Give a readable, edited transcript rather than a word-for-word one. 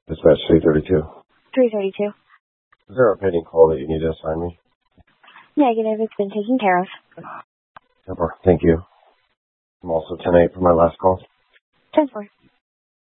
Dispatch 332. 332. Is there a pending call that you need to assign me? Negative. It's been taken care of. Thank you. I'm also 10-8 for my last call. 10-4.